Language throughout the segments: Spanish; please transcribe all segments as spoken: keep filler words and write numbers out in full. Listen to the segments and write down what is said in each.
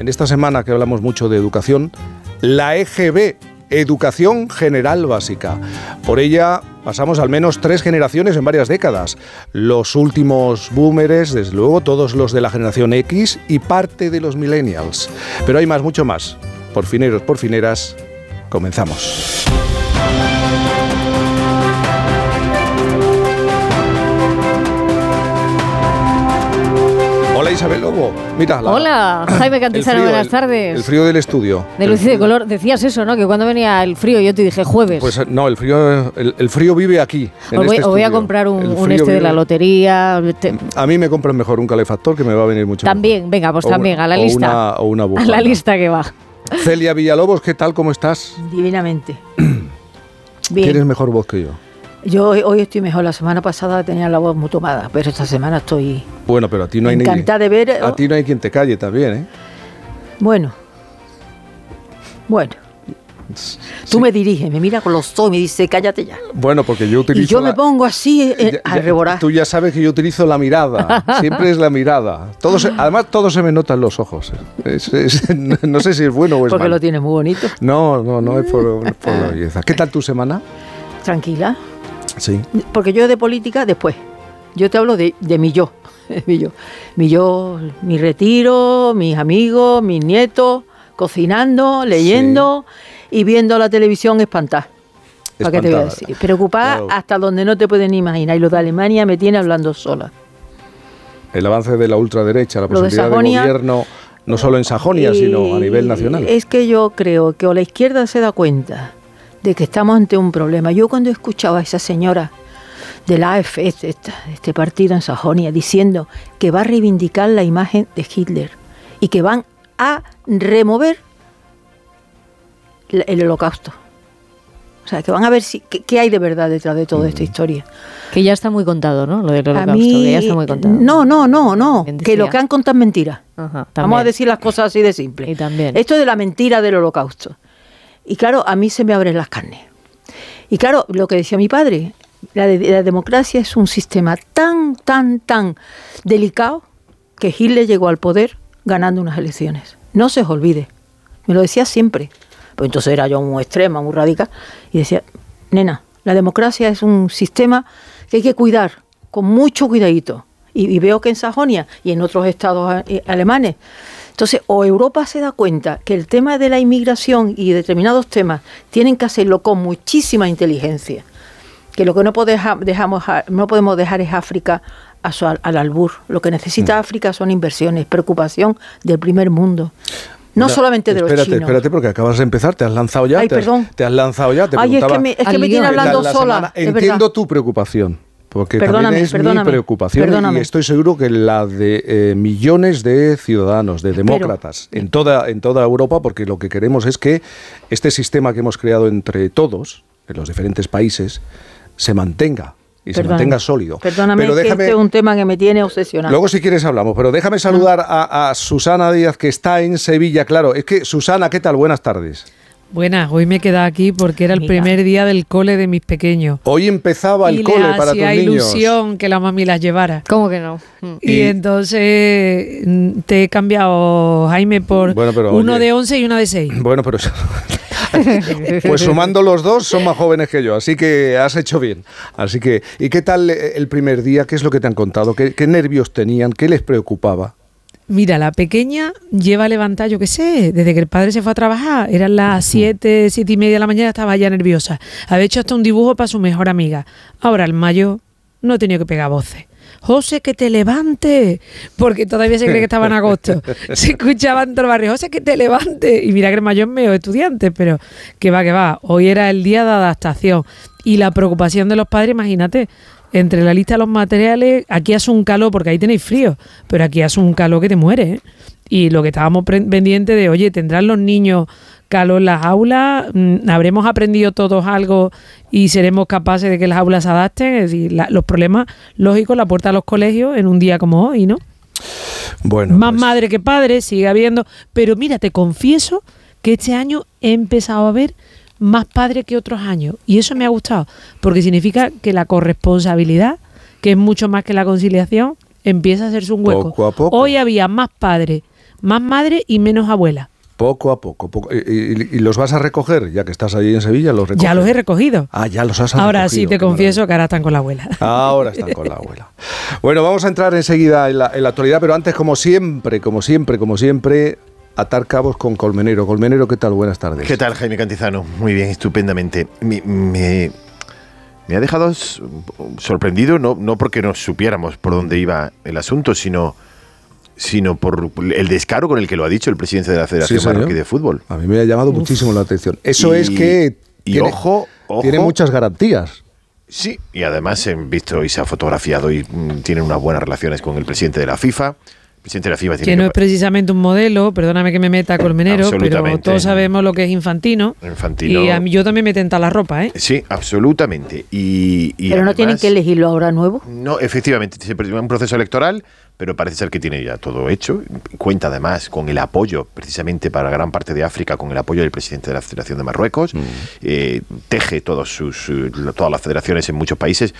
en esta semana que hablamos mucho de educación, la E G B, Educación General Básica. Por ella pasamos al menos tres generaciones en varias décadas. Los últimos boomers, desde luego, todos los de la generación X y parte de los millennials. Pero hay más, mucho más. Por fineros, por fineras, comenzamos. Hola Isabel Lobo, mira. La, Hola, Jaime Cantizano, frío, buenas el, tardes. El frío del estudio. De luz y de color, decías eso, ¿no? Que cuando venía el frío yo te dije jueves. Pues no, el frío, el, el frío vive aquí. En os, voy, este os voy a comprar un, un este vive. de la lotería. Te... A mí me compran mejor un calefactor que me va a venir mucho También, mejor. venga, pues o también, una, a la o lista. Una, o una bufanda. A la lista que va. Celia Villalobos, ¿qué tal? ¿Cómo estás? Divinamente. Bien. Tienes mejor voz que yo. Yo hoy, hoy estoy mejor. La semana pasada tenía la voz muy tomada, pero esta semana estoy... Bueno, pero a ti no hay encantada de ver... A ti no hay quien te calle también, ¿eh? Bueno. Bueno. Sí. Tú me diriges, me mira con los ojos y me dice, cállate ya. Bueno, porque yo utilizo... Y yo la... me pongo así eh, ya, a reborar. Tú ya sabes que yo utilizo la mirada. Siempre es la mirada. Todo se, además, todo se me nota en los ojos. Es, es, no sé si es bueno o es porque malo. Lo tienes muy bonito. No, no, no es por, por la belleza. ¿Qué tal tu semana? Tranquila. Sí. Porque yo de política después. Yo te hablo de, de mi yo. mi yo. Mi yo, mi retiro, mis amigos, mis nietos, cocinando, leyendo sí. y viendo la televisión espantada. ¿Para qué te voy a decir? Preocupada claro. hasta donde no te puedes ni imaginar. Y lo de Alemania me tiene hablando sola. El avance de la ultraderecha, la posibilidad de, Sajonia, de gobierno, no solo en Sajonia, sino a nivel nacional. Es que yo creo que o la izquierda se da cuenta de que estamos ante un problema. Yo cuando escuchaba a esa señora de la A F, este, este partido en Sajonia, diciendo que va a reivindicar la imagen de Hitler y que van a remover el holocausto. O sea, que van a ver si qué, qué hay de verdad detrás de toda mm. esta historia. Que ya está muy contado, ¿no? Lo del holocausto, a mí, que ya está muy contado. No, no, no, no. Que lo que han contado es mentira. Ajá, vamos a decir las cosas así de simple. Y también. Esto de la mentira del holocausto. Y claro, a mí se me abren las carnes. Y claro, lo que decía mi padre, la, de, la democracia es un sistema tan, tan, tan delicado que Hitler llegó al poder ganando unas elecciones. No se os olvide. Me lo decía siempre. Pues entonces era yo muy extrema, muy radical. Y decía, nena, la democracia es un sistema que hay que cuidar con mucho cuidadito. Y, y veo que en Sajonia y en otros estados alemanes. Entonces, o Europa se da cuenta que el tema de la inmigración y determinados temas tienen que hacerlo con muchísima inteligencia, que lo que no podemos, dejamos, no podemos dejar es África a su, al albur. Lo que necesita mm. África son inversiones, preocupación del primer mundo. No, no solamente de espérate, los chinos. Espérate, espérate, porque acabas de empezar, te has lanzado ya. Ay, te, perdón. Has, te has lanzado ya, te Ay, preguntaba... es que me, es que me tiene hablando la, la sola. Semana, entiendo tu preocupación. Porque perdóname, también es perdóname, mi preocupación perdóname. y estoy seguro que la de eh, millones de ciudadanos, de demócratas en toda, en toda Europa, porque lo que queremos es que este sistema que hemos creado entre todos, en los diferentes países, se mantenga y perdóname, se mantenga sólido. Perdóname, pero déjame, que este es un tema que me tiene obsesionado. Luego si quieres hablamos, pero déjame saludar a, a Susana Díaz, que está en Sevilla. Claro, es que Susana, ¿qué tal? Buenas tardes. Buenas, hoy me he quedado aquí porque era el Mira. primer día del cole de mis pequeños. Hoy empezaba el y cole para tus niños. Y ilusión que la mami las llevara. ¿Cómo que no? Y, y entonces te he cambiado, Jaime, por bueno, pero, uno oye, de once y una de seis. Bueno, pero... pues sumando los dos son más jóvenes que yo, así que has hecho bien. Así que, ¿y qué tal el primer día? ¿Qué es lo que te han contado? ¿Qué, qué nervios tenían? ¿Qué les preocupaba? Mira, la pequeña lleva levantada, yo qué sé, desde que el padre se fue a trabajar, eran las siete, siete y media de la mañana, estaba ya nerviosa. Había hecho hasta un dibujo para su mejor amiga. Ahora el mayor no ha tenido que pegar voces. José, que te levante, porque todavía se cree que estaba en agosto. Se escuchaba en todo el barrio, José, que te levante. Y mira que el mayor es medio estudiante, pero que va, que va. Hoy era el día de adaptación. Y la preocupación de los padres, imagínate, entre la lista de los materiales, aquí hace un calor, porque ahí tenéis frío, pero aquí hace un calor que te muere, ¿eh? Y lo que estábamos pendientes de, oye, ¿tendrán los niños calor en las aulas? ¿Habremos aprendido todos algo y seremos capaces de que las aulas se adapten? Es decir, la, los problemas lógicos, la puerta a los colegios en un día como hoy, ¿no? Bueno, más pues... madre que padre, sigue habiendo, pero mira, te confieso que este año he empezado a ver más padres que otros años, y eso me ha gustado, porque significa que la corresponsabilidad, que es mucho más que la conciliación, empieza a hacerse un hueco. Poco a poco. Hoy había más padres más madre y menos abuela. Poco a poco. poco. ¿Y, y, ¿Y los vas a recoger? Ya que estás allí en Sevilla, ¿los recoges? Ya los he recogido. Ah, ya los has Ahora recogido. sí te confieso que ahora están con la abuela. Ahora están con la abuela. Bueno, vamos a entrar enseguida en la, en la actualidad, pero antes, como siempre, como siempre, como siempre, atar cabos con Colmenero. Colmenero, ¿qué tal? Buenas tardes. ¿Qué tal, Jaime Cantizano? Muy bien, estupendamente. Me, me, me ha dejado sorprendido, no, no porque no supiéramos por dónde iba el asunto, sino... sino por el descaro con el que lo ha dicho el presidente de la Federación Sí, Marroquí de Fútbol. A mí me ha llamado Uf. muchísimo la atención. Eso y, es que y tiene, ojo, ojo, tiene muchas garantías. Sí, y además he visto y se ha fotografiado y mm, tienen unas buenas relaciones con el presidente de la FIFA. El presidente de la FIFA tiene que no que... es precisamente un modelo, perdóname que me meta Colmenero, pero todos sabemos lo que es Infantino. Infantino. Y a mí yo también me tenta la ropa, ¿eh? Sí, absolutamente. Y, y pero además, no tienen que elegirlo ahora nuevo. No, efectivamente, se presenta un proceso electoral, pero parece ser que tiene ya todo hecho. Cuenta además con el apoyo, precisamente para gran parte de África, con el apoyo del presidente de la Federación de Marruecos. Mm. Eh, teje todos sus, todas las federaciones en muchos países.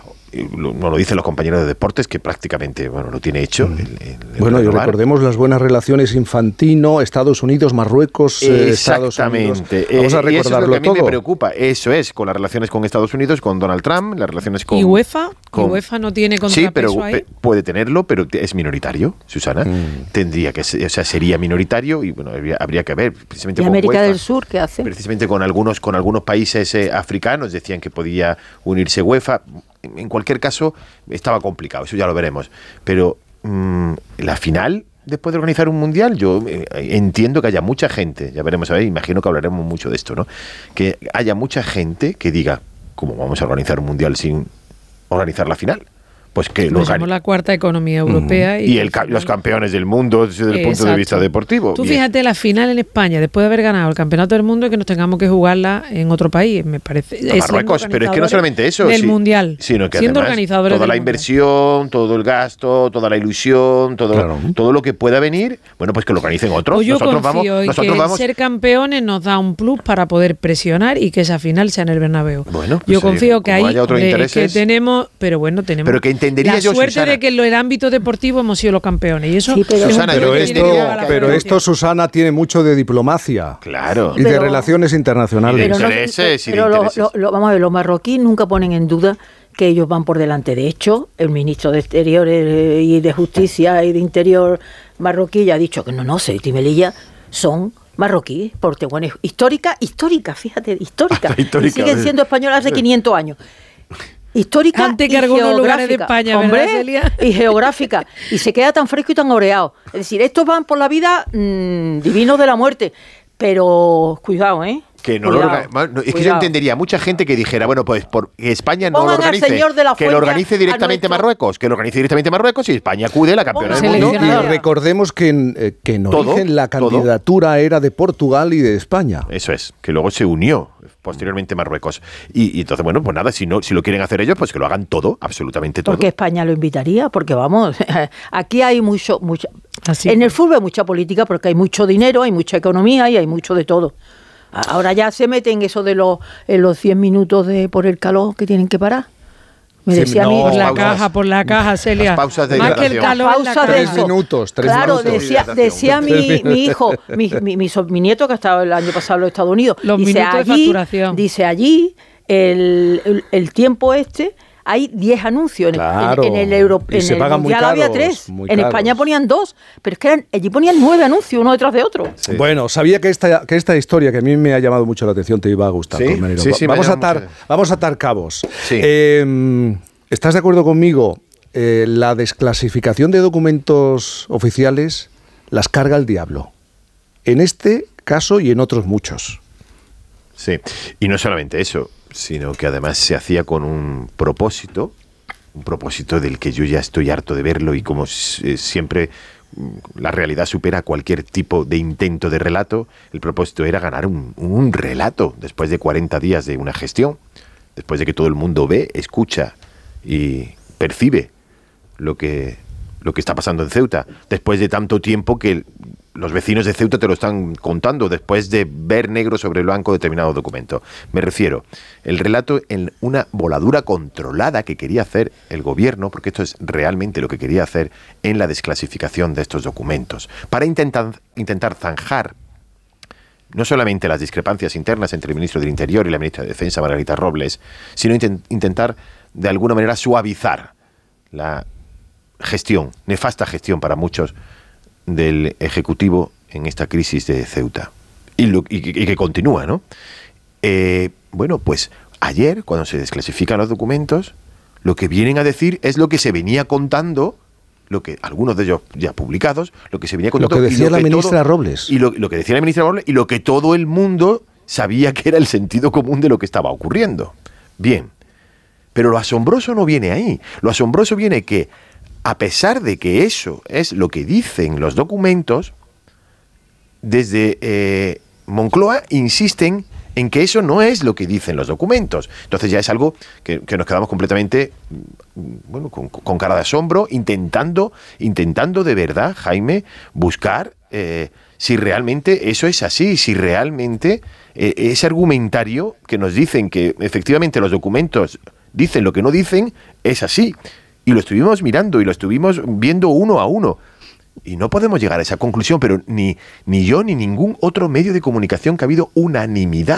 Nos lo dicen los compañeros de deportes, que prácticamente bueno lo tiene hecho. Mm. El, el, el bueno, y recordemos las buenas relaciones Infantino, Estados Unidos, Marruecos, eh, Estados Unidos. Exactamente. Vamos a recordarlo y eso es lo que a mí todo. me preocupa. Eso es, con las relaciones con Estados Unidos, con Donald Trump, las relaciones con... ¿Y UEFA? Con, ¿Y UEFA no tiene contrapeso sí, pero ahí? puede tenerlo, pero es minoritario, Susana. Mm. Tendría que ser, o sea, sería minoritario y bueno, habría, habría que ver. Precisamente ¿Y con América UEFA, del Sur qué hace? Precisamente con algunos, con algunos países eh, africanos decían que podía unirse UEFA. En cualquier caso, estaba complicado, eso ya lo veremos. Pero mmm, la final, después de organizar un mundial, yo eh, entiendo que haya mucha gente, ya veremos a ver, imagino que hablaremos mucho de esto, ¿no? Que haya mucha gente que diga, ¿cómo vamos a organizar un mundial sin organizar la final? Pues que lo somos la cuarta economía europea. Mm. Y, y el, los campeones del mundo desde el punto de vista deportivo. Tú Bien. fíjate la final en España, después de haber ganado el campeonato del mundo, y que nos tengamos que jugarla en otro país, me parece. No, Marruecos, pero es que no solamente eso. Del sí, mundial. Sino que siendo además, organizadores toda la inversión, todo el gasto, toda la ilusión, todo, claro. todo lo que pueda venir, bueno, pues que lo organicen otros. Pues yo nosotros confío vamos, en nosotros que vamos... ser campeones nos da un plus para poder presionar y que esa final sea en el Bernabéu. Bueno, pues yo confío eh, que ahí hombre, que tenemos, pero bueno, tenemos pero que entendería la yo, suerte Susana, de que en el ámbito deportivo hemos sido los campeones y eso sí, pero, Susana, pero, esto, pero esto, Susana, tiene mucho de diplomacia. Claro. Y de pero, relaciones internacionales. Pero, no, intereses, pero lo, lo, lo, vamos a ver, los marroquíes nunca ponen en duda que ellos van por delante. De hecho, el ministro de Exteriores y de Justicia y de Interior marroquí ya ha dicho que no, no, Ceuta y Melilla son marroquíes, porque bueno, histórica, histórica, fíjate, histórica. histórica y siguen siendo españolas hace quinientos años. Histórica Antes y que algunos lugares de geográfica, España, hombre, ¿verdad, Celia? Y geográfica. Y se queda tan fresco y tan oreado. Es decir, estos van por la vida mmm, divinos de la muerte. Pero cuidado, ¿eh? Que no lo orga- no, es que yo entendería mucha gente que dijera, bueno, pues por España no Pongan lo organice, al señor de la que lo organice directamente nuestro... Marruecos, que lo organice directamente Marruecos y España acude, la campeona del mundo. Y recordemos que en, eh, que en Todo, origen la todo. candidatura era de Portugal y de España. Eso es, que luego se unió posteriormente Marruecos. Y, y entonces, bueno, pues nada, si no si lo quieren hacer ellos, pues que lo hagan todo, absolutamente todo. Porque España lo invitaría, porque vamos, aquí hay mucho, mucho Así. En el fútbol hay mucha política porque hay mucho dinero, hay mucha economía y hay mucho de todo. Ahora ya se meten eso de los, en los cien minutos de por el calor que tienen que parar. Me Sí, decía no, a mí... Por la pausas. caja, por la caja, Celia. Las pausas de Más que el hidratación. calor en la Pausa de Tres caja. eso. minutos, tres claro, minutos. decía, decía mi, mi hijo, mi, mi, mi, so- mi nieto que ha estado el año pasado en los Estados Unidos, Los dice minutos de allí, facturación. dice allí el, el, el tiempo este hay diez anuncios. En, Claro. en, en el Euro, Y en se el pagan muy Mundial había caros, tres. muy En caros. España ponían dos, pero es que eran, allí ponían nueve anuncios uno detrás de otro. Sí. Bueno, sabía que esta, que esta historia, que a mí me ha llamado mucho la atención, te iba a gustar. Sí, Colmenero. sí, sí, me vamos, a llama atar, mucho. vamos a atar cabos. Sí. Eh, ¿Estás de acuerdo conmigo? Eh, la desclasificación de documentos oficiales las carga el diablo. En este caso y en otros muchos. Sí, y no solamente eso, sino que además se hacía con un propósito, un propósito del que yo ya estoy harto de verlo y como eh, siempre mm, la realidad supera cualquier tipo de intento de relato, el propósito era ganar un, un relato después de cuarenta días de una gestión, después de que todo el mundo ve, escucha y percibe lo que, lo que está pasando en Ceuta, después de tanto tiempo que los vecinos de Ceuta te lo están contando después de ver negro sobre blanco determinado documento. Me refiero, el relato en una voladura controlada que quería hacer el gobierno, porque esto es realmente lo que quería hacer en la desclasificación de estos documentos, para intentar, intentar zanjar no solamente las discrepancias internas entre el ministro del Interior y la ministra de Defensa, Margarita Robles, sino intent- intentar de alguna manera suavizar la gestión, nefasta gestión para muchos del Ejecutivo en esta crisis de Ceuta. Y, lo, y, y que continúa, ¿no? Eh, bueno, pues ayer, cuando se desclasifican los documentos, lo que vienen a decir es lo que se venía contando, lo que algunos de ellos ya publicados, lo que se venía contando. Lo que decía y lo la que ministra todo, Robles. Y lo, lo que decía la ministra Robles y lo que todo el mundo sabía que era el sentido común de lo que estaba ocurriendo. Bien, pero lo asombroso no viene ahí. Lo asombroso viene que, a pesar de que eso es lo que dicen los documentos, desde eh, Moncloa insisten en que eso no es lo que dicen los documentos. Entonces ya es algo que, que nos quedamos completamente, bueno, con, con cara de asombro, intentando, intentando de verdad, Jaime, buscar eh, si realmente eso es así, si realmente eh, ese argumentario que nos dicen que efectivamente los documentos dicen lo que no dicen, es así. Y lo estuvimos mirando y lo estuvimos viendo uno a uno. Y no podemos llegar a esa conclusión, pero ni, ni yo ni ningún otro medio de comunicación, que ha habido unanimidad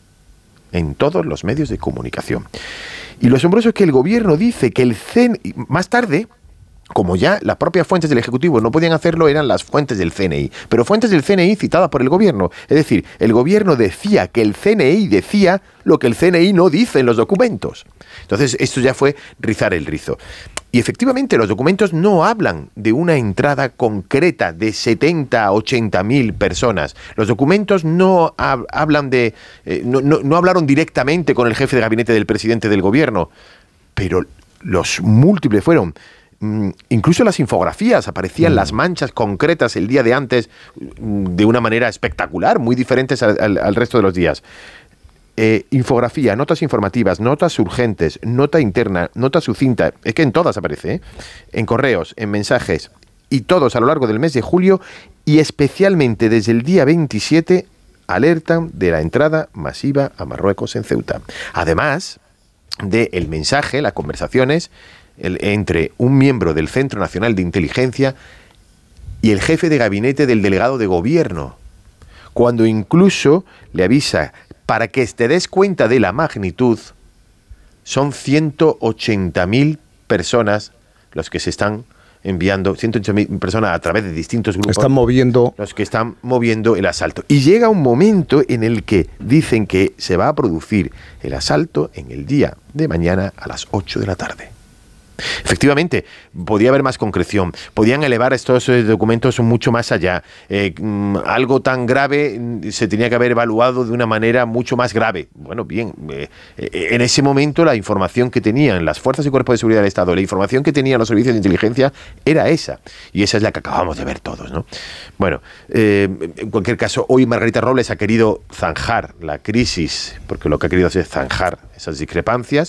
en todos los medios de comunicación. Y lo asombroso es que el gobierno dice que el C N I, más tarde, como ya las propias fuentes del Ejecutivo no podían hacerlo, eran las fuentes del C N I, pero fuentes del C N I citadas por el gobierno. Es decir, el gobierno decía que el C N I decía lo que el C N I no dice en los documentos. Entonces, esto ya fue rizar el rizo. Y efectivamente los documentos no hablan de una entrada concreta de setenta a ochenta mil personas. Los documentos no hab- hablan de, eh, no, no, no hablaron directamente con el jefe de gabinete del presidente del gobierno, pero los múltiples fueron. Mm, incluso las infografías aparecían mm. las manchas concretas el día de antes mm, de una manera espectacular, muy diferentes al, al, al resto de los días. Eh, infografía, notas informativas, notas urgentes, nota interna, nota sucinta, es que en todas aparece, ¿eh? En correos, en mensajes, y todos a lo largo del mes de julio, y especialmente desde el día veintisiete, alertan de la entrada masiva a Marruecos en Ceuta. Además del mensaje, las conversaciones el, entre un miembro del Centro Nacional de Inteligencia y el jefe de gabinete del delegado de gobierno, cuando incluso le avisa, para que te des cuenta de la magnitud, son ciento ochenta mil personas los que se están enviando, ciento ochenta mil personas a través de distintos grupos. Están moviendo. Los que están moviendo el asalto. Y llega un momento en el que dicen que se va a producir el asalto en el día de mañana a las ocho de la tarde. Efectivamente, podía haber más concreción, podían elevar estos eh, documentos mucho más allá. Eh, mm, algo tan grave mm, se tenía que haber evaluado de una manera mucho más grave. Bueno, bien, eh, eh, en ese momento la información que tenían las fuerzas y cuerpos de seguridad del Estado, la información que tenían los servicios de inteligencia era esa, y esa es la que acabamos de ver todos, ¿no? Bueno, eh, en cualquier caso, hoy Margarita Robles ha querido zanjar la crisis, porque lo que ha querido hacer es zanjar esas discrepancias,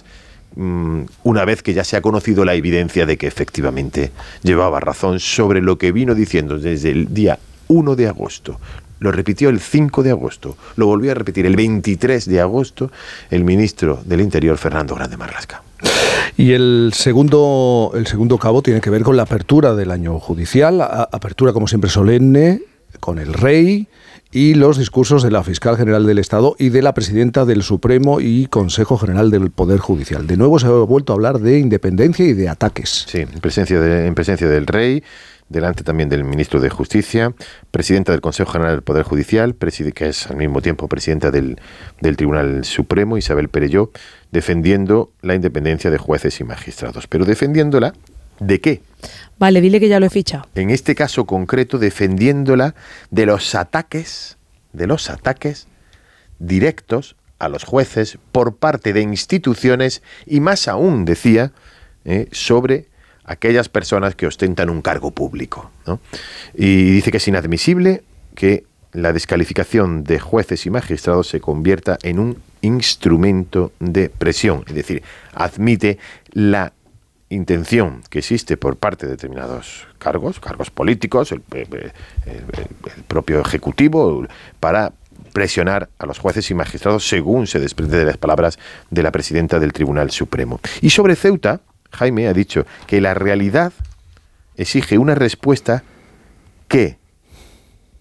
una vez que ya se ha conocido la evidencia de que efectivamente llevaba razón sobre lo que vino diciendo desde el día uno de agosto. Lo repitió el cinco de agosto, lo volvió a repetir el veintitrés de agosto el ministro del Interior, Fernando Grande Marlaska. Y el segundo, el segundo cabo tiene que ver con la apertura del año judicial, a, apertura como siempre solemne, con el rey y los discursos de la fiscal general del Estado y de la presidenta del Supremo y Consejo General del Poder Judicial. De nuevo se ha vuelto a hablar de independencia y de ataques. Sí, en presencia, de, en presencia del rey, delante también del ministro de Justicia, presidenta del Consejo General del Poder Judicial, preside, que es al mismo tiempo presidenta del, del Tribunal Supremo, Isabel Perelló, defendiendo la independencia de jueces y magistrados. Pero defendiéndola, ¿de qué? Vale, dile que ya lo he fichado. En este caso concreto, defendiéndola de los ataques, de los ataques directos a los jueces por parte de instituciones y más aún, decía, eh, sobre aquellas personas que ostentan un cargo público, ¿no? Y dice que es inadmisible que la descalificación de jueces y magistrados se convierta en un instrumento de presión. Es decir, admite la intención que existe por parte de determinados cargos, cargos políticos, el, el, el propio Ejecutivo, para presionar a los jueces y magistrados, según se desprende de las palabras de la presidenta del Tribunal Supremo. Y sobre Ceuta, Jaime ha dicho que la realidad exige una respuesta que